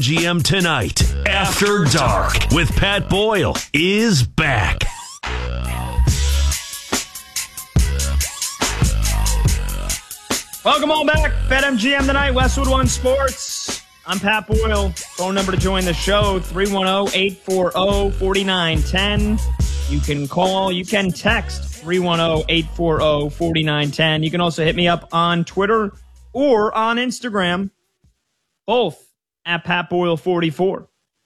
GM tonight, After Dark, with Pat Boyle, is back. Welcome on back. BetMGM tonight, Westwood One Sports. I'm Pat Boyle. Phone number to join the show, 310-840-4910. You can call, you can text 310-840-4910. You can also hit me up on Twitter or on Instagram, both at Pat Boyle 44.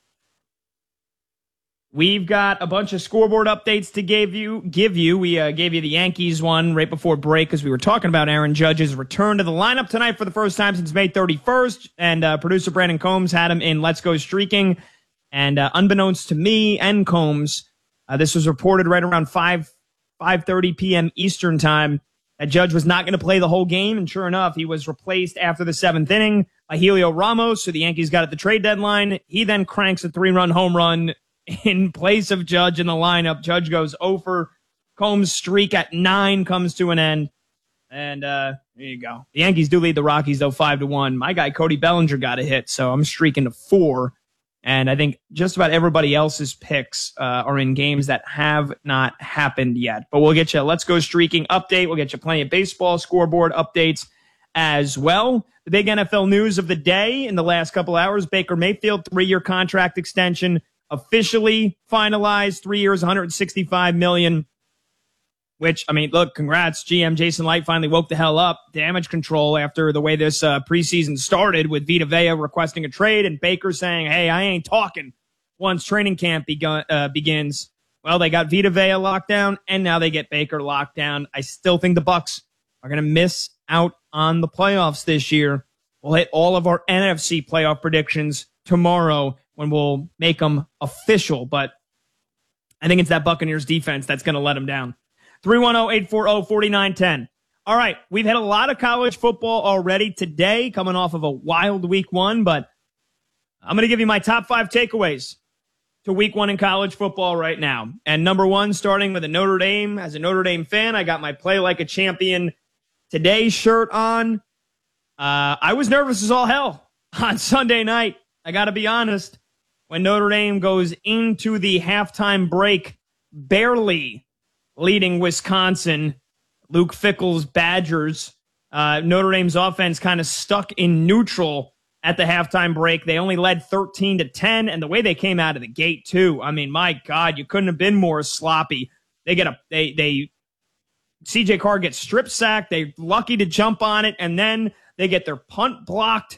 We've got a bunch of scoreboard updates to give you. We gave you the Yankees one right before break because we were talking about Aaron Judge's return to the lineup tonight for the first time since May 31st. And producer Brandon Combs had him in Let's Go Streaking. And unbeknownst to me and Combs, this was reported right around 5:30 p.m. Eastern time that Judge was not going to play the whole game. And sure enough, he was replaced after the seventh inning by Helio Ramos. So the Yankees got at the trade deadline. He then cranks a 3-run home run in place of Judge in the lineup. Judge goes over. Combs' streak at 9 comes to an end. And there you go. The Yankees do lead the Rockies, though, 5-1. My guy, Cody Bellinger, got a hit, so I'm streaking to 4. And I think just about everybody else's picks are in games that have not happened yet. But we'll get you a Let's Go Streaking update. We'll get you plenty of baseball scoreboard updates as well. The big NFL news of the day in the last couple hours, Baker Mayfield, 3-year contract extension officially finalized, 3 years, $165 million, which, I mean, look, congrats. GM Jason Light finally woke the hell up. Damage control after the way this preseason started with Vita Vea requesting a trade and Baker saying, hey, I ain't talking once training camp begins. Well, they got Vita Vea locked down, and now they get Baker locked down. I still think the Bucs are going to miss out on the playoffs this year. We'll hit all of our NFC playoff predictions tomorrow when we'll make them official, but I think it's that Buccaneers defense that's going to let them down. 310-840-4910. All right, we've had a lot of college football already today, coming off of a wild week 1, but I'm going to give you my top 5 takeaways to week 1 in college football right now. And number 1, starting with a Notre Dame. As a Notre Dame fan, I got my Play Like a Champion Today shirt on. I was nervous as all hell on Sunday night. I got to be honest. When Notre Dame goes into the halftime break, barely leading Wisconsin, Luke Fickell's Badgers, Notre Dame's offense kind of stuck in neutral at the halftime break. They only led 13-10, and the way they came out of the gate, too. I mean, my God, you couldn't have been more sloppy. CJ Carr gets strip sacked. They're lucky to jump on it, and then they get their punt blocked.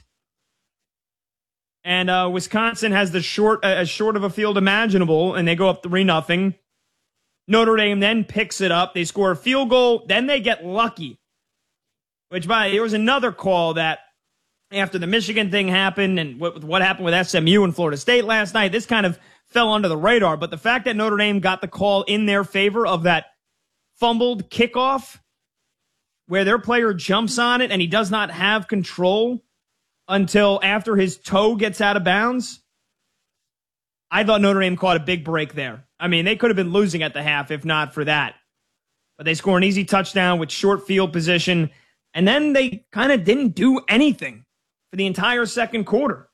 And Wisconsin has the as short of a field imaginable, and they go up 3-0. Notre Dame then picks it up. They score a field goal. Then they get lucky. There was another call that after the Michigan thing happened and what happened with SMU and Florida State last night, this kind of fell under the radar. But the fact that Notre Dame got the call in their favor of that fumbled kickoff where their player jumps on it and he does not have control until after his toe gets out of bounds. I thought Notre Dame caught a big break there. I mean, they could have been losing at the half if not for that. But they score an easy touchdown with short field position, and then they kind of didn't do anything for the entire second quarter.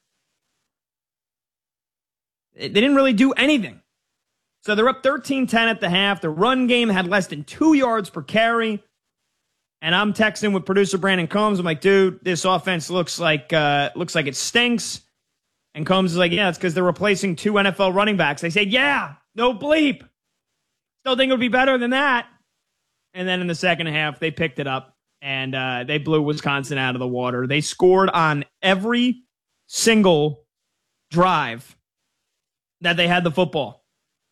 They didn't really do anything. So they're up 13-10 at the half. The run game had less than 2 yards per carry. And I'm texting with producer Brandon Combs. I'm like, dude, this offense looks like it stinks. And Combs is like, yeah, it's because they're replacing 2 NFL running backs. I said, yeah, no bleep. Still think it would be better than that. And then in the second half, they picked it up and they blew Wisconsin out of the water. They scored on every single drive that they had the football.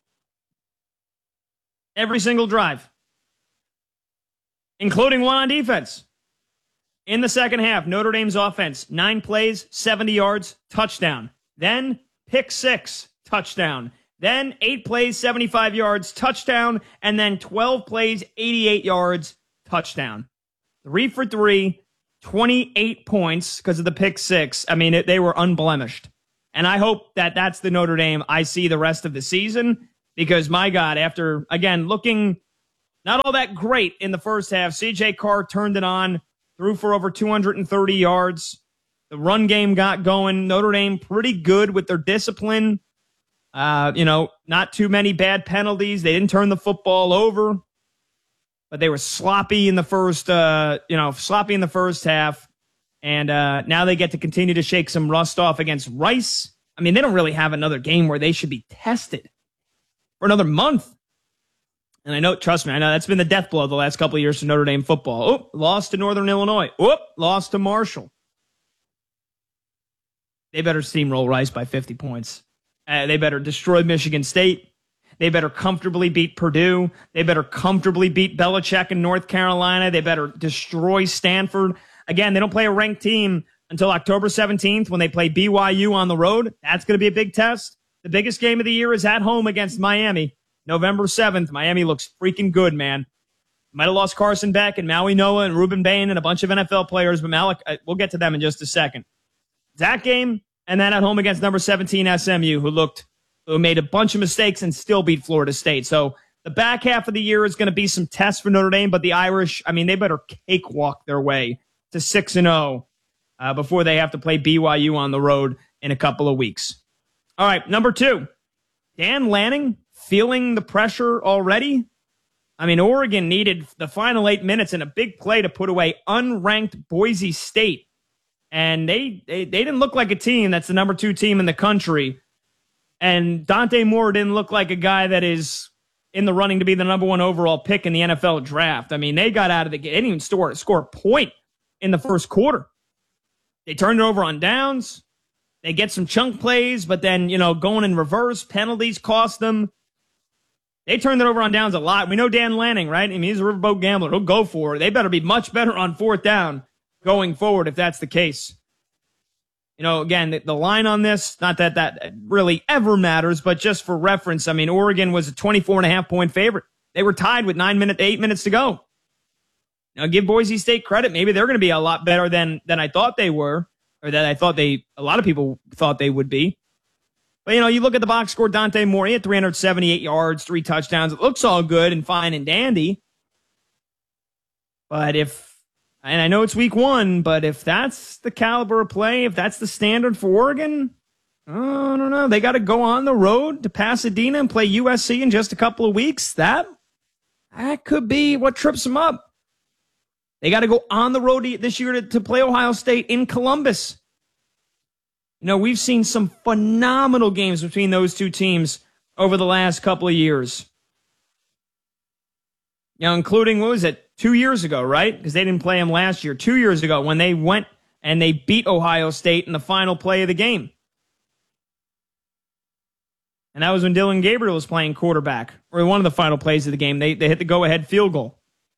Every single drive. Including one on defense. In the second half, Notre Dame's offense, 9 plays, 70 yards, touchdown. Then pick 6, touchdown. Then 8 plays, 75 yards, touchdown. And then 12 plays, 88 yards, touchdown. 3 for 3, 28 points because of the pick 6. I mean, they were unblemished. And I hope that that's the Notre Dame I see the rest of the season because, my God, after, again, looking not all that great in the first half, CJ Carr turned it on, threw for over 230 yards. The run game got going. Notre Dame pretty good with their discipline. Not too many bad penalties. They didn't turn the football over, but they were sloppy in the first half. And now they get to continue to shake some rust off against Rice. I mean, they don't really have another game where they should be tested for another month. And trust me, I know that's been the death blow the last couple of years for Notre Dame football. Oh, lost to Northern Illinois. Oh, lost to Marshall. They better steamroll Rice by 50 points. They better destroy Michigan State. They better comfortably beat Purdue. They better comfortably beat Belichick in North Carolina. They better destroy Stanford. Again, they don't play a ranked team until October 17th when they play BYU on the road. That's going to be a big test. The biggest game of the year is at home against Miami. November 7th. Miami looks freaking good, man. Might have lost Carson Beck and Maui Noah and Ruben Bain and a bunch of NFL players, but we'll get to them in just a second. That game, and then at home against number 17 SMU, who made a bunch of mistakes and still beat Florida State. So the back half of the year is going to be some tests for Notre Dame, but the Irish, they better cakewalk their way to 6-0 before they have to play BYU on the road in a couple of weeks. All right, number 2, Dan Lanning feeling the pressure already. Oregon needed the final 8 minutes and a big play to put away unranked Boise State. And they didn't look like a team that's the number 2 team in the country. And Dante Moore didn't look like a guy that is in the running to be the number 1 overall pick in the NFL draft. They got out of the game. They didn't even score a point in the first quarter. They turned it over on downs. They get some chunk plays, but then, going in reverse, penalties cost them. They turned it over on downs a lot. We know Dan Lanning, right? He's a riverboat gambler. He'll go for it. They better be much better on 4th down going forward if that's the case. Again, the line on this, not that really ever matters, but just for reference, Oregon was a 24.5 point favorite. They were tied with 8 minutes to go. Now, give Boise State credit. Maybe they're going to be a lot better than I thought they were, or that a lot of people thought they would be. But, you look at the box score, Dante Moore, he had 378 yards, 3 touchdowns. It looks all good and fine and dandy. But and I know it's week 1, but if that's the caliber of play, if that's the standard for Oregon, I don't know. They got to go on the road to Pasadena and play USC in just a couple of weeks. That could be what trips them up. They got to go on the road this year to play Ohio State in Columbus. We've seen some phenomenal games between those 2 teams over the last couple of years. Including, 2 years ago, right? Because they didn't play them last year. 2 years ago when they went and they beat Ohio State in the final play of the game. And that was when Dylan Gabriel was playing quarterback, or one of the final plays of the game. They hit the go-ahead field goal.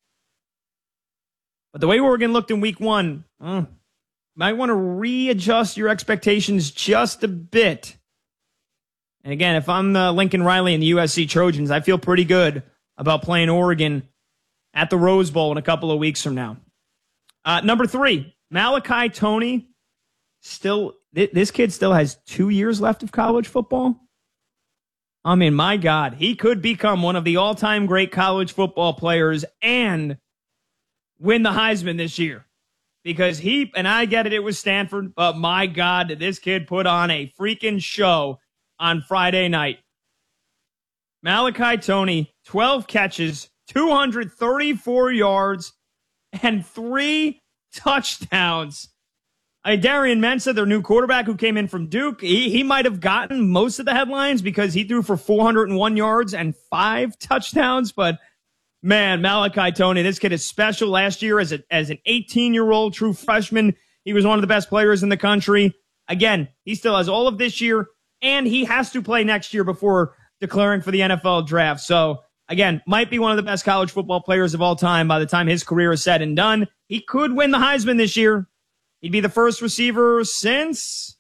But the way Oregon looked in week 1, might want to readjust your expectations just a bit. And again, if I'm Lincoln Riley and the USC Trojans, I feel pretty good about playing Oregon at the Rose Bowl in a couple of weeks from now. Number 3, Malachi Toney. This kid still has 2 years left of college football. My God, he could become one of the all-time great college football players and win the Heisman this year. Because and I get it was Stanford, but my God, did this kid put on a freaking show on Friday night. Malachi Toney, 12 catches, 234 yards, and 3 touchdowns. Darian Mensah, their new quarterback who came in from Duke, he might have gotten most of the headlines because he threw for 401 yards and 5 touchdowns. But, man, Malachi Toney, this kid is special. Last year as an 18-year-old true freshman, he was one of the best players in the country. Again, he still has all of this year, and he has to play next year before declaring for the NFL draft. So, again, might be one of the best college football players of all time by the time his career is said and done. He could win the Heisman this year. He'd be the first receiver since...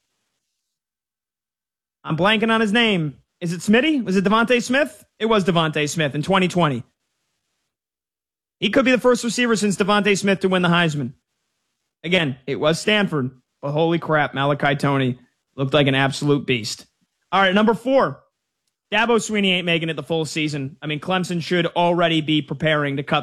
I'm blanking on his name. Is it Smitty? Was it Devontae Smith? It was Devontae Smith in 2020. He could be the first receiver since Devontae Smith to win the Heisman. Again, it was Stanford, but holy crap, Malachi Toney looked like an absolute beast. All right, number 4. Dabo Swinney ain't making it the full season. Clemson should already be preparing to cut